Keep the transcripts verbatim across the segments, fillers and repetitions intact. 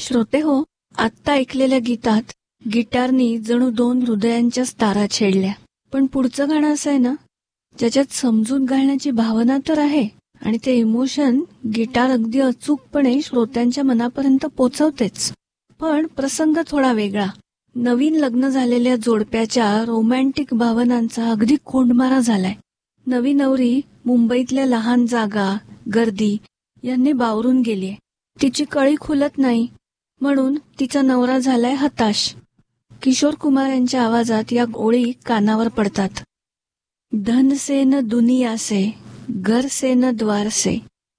श्रोते हो, आत्ता ऐकलेल्या गीतात गिटारनी जणू दोन हृदयांच्या तारा छेडल्या. पण पुढचं गाणं असं आहे ना, ज्याच्यात समजून घालण्याची भावना तर आहे आणि ते इमोशन गिटार अगदी अचूकपणे श्रोत्यांच्या मनापर्यंत पोचवतेच. पण प्रसंग थोडा वेगळा. नवीन लग्न झालेल्या जोडप्याच्या रोमॅन्टिक भावनांचा अगदी कोंडमारा झालाय. नवी नवरी मुंबईतल्या लहान जागा, गर्दी यांनी बावरून गेलीय. तिची कळी खुलत नाही म्हणून तिचा नवरा झालाय हताश. किशोर कुमार यांच्या आवाजात या ओळी कानावर पडतात. धन से न दुनिया से, घर से न द्वार से,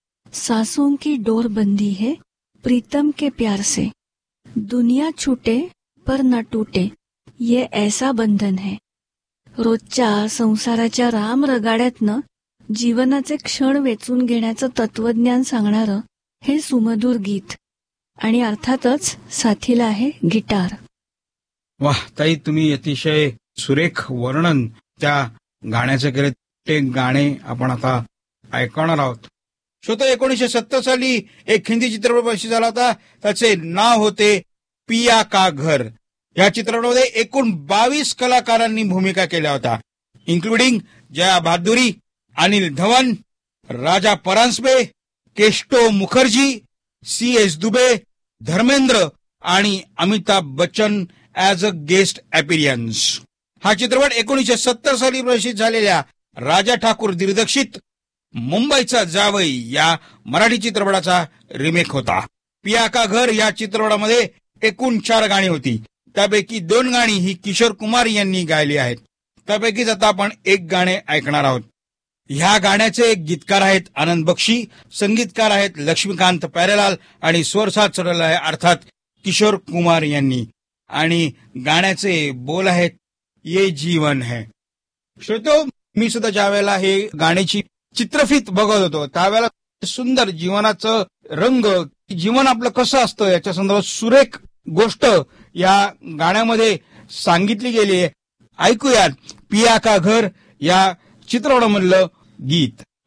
सासों की डोर बंदी है प्रीतम के प्यार से, दुनिया छूटे पर न टूटे ये ऐसा बंधन है. रोजच्या संसाराच्या राम रगाड्यातनं जीवनाचे क्षण वेचून घेण्याचं तत्वज्ञान सांगणारं हे सुमधुर गीत. आणि अर्थातच साथीला आहे गिटार. वाह ताई, तुम्ही अतिशय सुरेख वर्णन त्या गाण्याचं केलं. ते गाणे आपण आता ऐकणार आहोत. श्रोता, एकोणीसशे सत्तर साली एक हिंदी चित्रपट प्रदर्शित झाला होता. त्याचे नाव होते पिया का घर. या चित्रपटामध्ये एकूण बावीस कलाकारांनी भूमिका केल्या होत्या, इन्क्लुडिंग जया भादुरी, अनिल धवन, राजा Paranjpe, Kesto Mukherjee, C S Dubey, Dharmendra आणि Amitabh Bachchan as a guest अपीरियन्स. हा चित्रपट एकोणीसशे सत्तर साली प्रदर्शित झालेल्या राजा ठाकूर दिग्दर्शित मुंबईचा जावई या मराठी चित्रपटाचा रिमेक होता. पिया का घर या चित्रपटामध्ये एकूण चार गाणी होती. त्यापैकी दोन गाणी ही किशोर कुमार यांनी गायली आहेत. त्यापैकीच आता आपण एक गाणे ऐकणार आहोत. ह्या गाण्याचे गीतकार आहेत आनंद बक्षी, संगीतकार आहेत लक्ष्मीकांत प्यारेलाल आणि स्वरसाथ चढवला आहे अर्थात किशोर कुमार यांनी. आणि गाण्याचे बोल आहेत ये जीवन है. श्रोतो, मी सुद्धा ज्या वेळेला हे गाण्याची चित्रफित बघत होतो त्यावेळेला सुंदर जीवनाचं रंग, जीवन आपलं कसं असतं याच्या संदर्भात सुरेख गोष्ट या गाण्यामध्ये सांगितली गेली आहे. ऐकूयात पिया का घर या चित्रपटामधलं गीत.